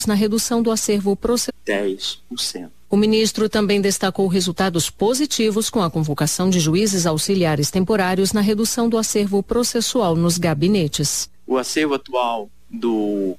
na redução do acervo processual. 10%. O ministro também destacou resultados positivos com a convocação de juízes auxiliares temporários na redução do acervo processual nos gabinetes. O acervo atual do